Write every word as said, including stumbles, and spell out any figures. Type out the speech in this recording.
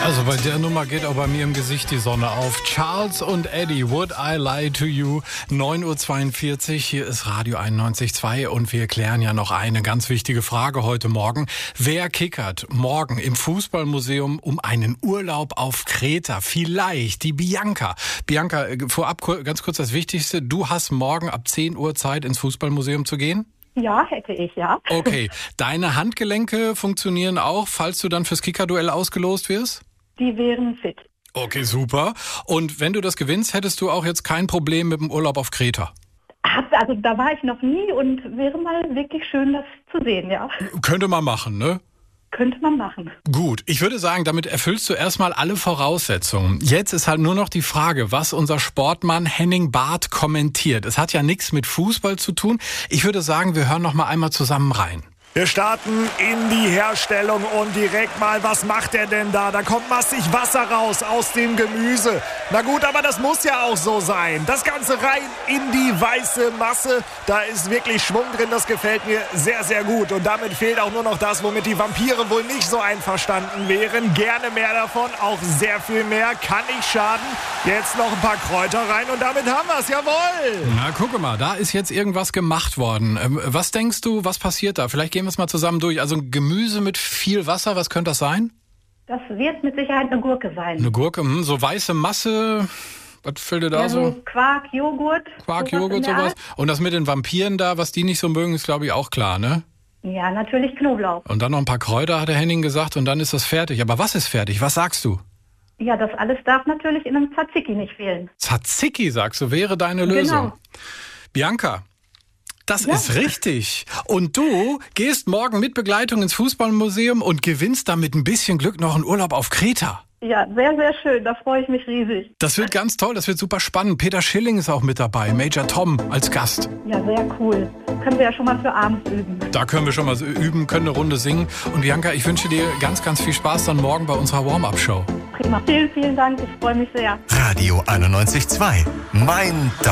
Also bei der Nummer geht auch bei mir im Gesicht die Sonne auf. Charles und Eddie, Would I Lie to You? neun Uhr zweiundvierzig, hier ist Radio einundneunzig Komma zwei und wir klären ja noch eine ganz wichtige Frage heute Morgen. Wer kickert morgen im Fußballmuseum um einen Urlaub auf Kreta? Vielleicht die Bianca. Bianca, vorab ganz kurz das Wichtigste. Du hast morgen ab zehn Uhr Zeit, ins Fußballmuseum zu gehen? Ja, hätte ich, ja. Okay. Deine Handgelenke funktionieren auch, falls du dann fürs Kickerduell ausgelost wirst? Die wären fit. Okay, super. Und wenn du das gewinnst, hättest du auch jetzt kein Problem mit dem Urlaub auf Kreta? Also da war ich noch nie und wäre mal wirklich schön, das zu sehen, ja. Könnte man machen, ne? Könnte man machen. Gut, ich würde sagen, damit erfüllst du erstmal alle Voraussetzungen. Jetzt ist halt nur noch die Frage, was unser Sportmann Henning Barth kommentiert. Es hat ja nichts mit Fußball zu tun. Ich würde sagen, wir hören noch mal einmal zusammen rein. Wir starten in die Herstellung und direkt mal, was macht er denn da? Da kommt massig Wasser raus aus dem Gemüse. Na gut, aber das muss ja auch so sein. Das Ganze rein in die weiße Masse. Da ist wirklich Schwung drin, das gefällt mir sehr, sehr gut. Und damit fehlt auch nur noch das, womit die Vampire wohl nicht so einverstanden wären. Gerne mehr davon, auch sehr viel mehr, kann nicht schaden. Jetzt noch ein paar Kräuter rein und damit haben wir es, jawohl! Na, gucke mal, da ist jetzt irgendwas gemacht worden. Ähm, was denkst du, was passiert da? Vielleicht gehen wir es mal zusammen durch. Also ein Gemüse mit viel Wasser, was könnte das sein? Das wird mit Sicherheit eine Gurke sein. Eine Gurke, hm, so weiße Masse, was fällt dir da ja, so? so Quark, Joghurt. Quark, sowas Joghurt, in der sowas. Art. Und das mit den Vampiren da, was die nicht so mögen, ist glaube ich auch klar, ne? Ja, natürlich Knoblauch. Und dann noch ein paar Kräuter, hat der Henning gesagt, und dann ist das fertig. Aber was ist fertig? Was sagst du? Ja, das alles darf natürlich in einem Tzatziki nicht fehlen. Tzatziki, sagst du, wäre deine Lösung. Genau. Bianca, das Ja. ist richtig. Und du gehst morgen mit Begleitung ins Fußballmuseum und gewinnst dann mit ein bisschen Glück noch einen Urlaub auf Kreta. Ja, sehr, sehr schön. Da freue ich mich riesig. Das wird ganz toll, das wird super spannend. Peter Schilling ist auch mit dabei, Major Tom als Gast. Ja, sehr cool. Können wir ja schon mal für abends üben. Da können wir schon mal so üben, können eine Runde singen. Und Bianca, ich wünsche dir ganz, ganz viel Spaß dann morgen bei unserer Warm-Up-Show. Prima. Vielen, vielen Dank. Ich freue mich sehr. Radio einundneunzig Komma zwei. Mein